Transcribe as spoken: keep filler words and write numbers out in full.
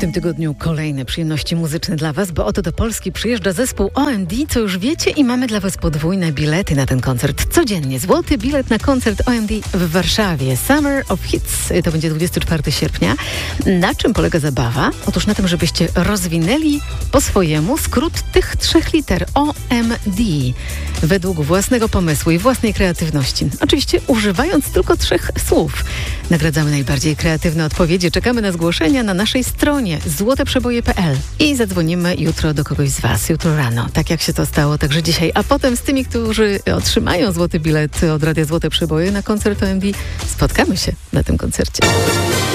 tym tygodniu kolejne przyjemności muzyczne dla Was, bo oto do Polski przyjeżdża zespół O M D, co już wiecie, i mamy dla Was podwójne bilety na ten koncert. Codziennie złoty bilet na koncert O M D w Warszawie. Summer of Hits. To będzie dwudziestego czwartego sierpnia. Na czym polega zabawa? Otóż na tym, żebyście rozwinęli po swojemu skrót tych trzech liter O M D według własnego pomysłu i własnej kreatywności. Oczywiście używając tylko trzech słów. Nagradzamy najbardziej kreatywne odpowiedzi. Czekamy na zgłoszenia na naszej stronie złote przeboje kropka p l i zadzwonimy jutro do kogoś z Was, jutro rano, tak jak się to stało także dzisiaj, a potem z tymi, którzy otrzymają złoty bilet od Radia Złote Przeboje na koncert O M D, spotkamy się na tym koncercie.